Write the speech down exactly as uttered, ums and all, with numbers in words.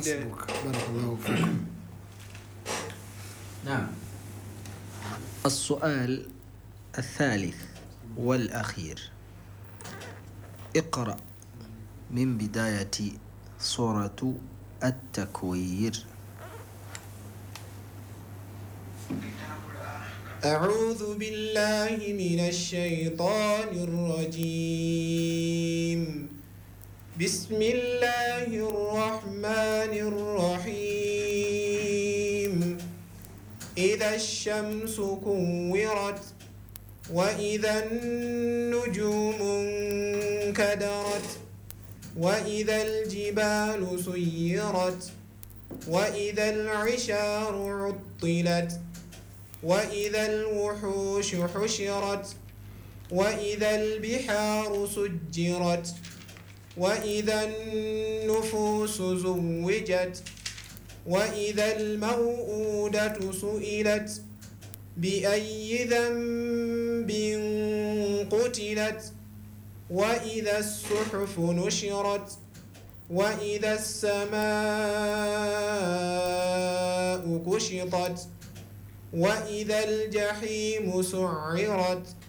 حسبك بارك الله فيكم. نعم. السؤال الثالث والأخير، اقرأ من بداية سورة التكوير. أعوذ بالله من الشيطان الرجيم. بسم الله الرحمن الرحيم. إذا الشمس كورت وإذا النجوم انكدرت وإذا الجبال سيرت وإذا العشار عطلت وإذا الوحوش حشرت وإذا البحار سجرت وإذا النفوس زوجت وإذا الموءودة سئلت بأي ذنب قتلت وإذا الصحف نشرت وإذا السماء كشطت وإذا الجحيم سعرت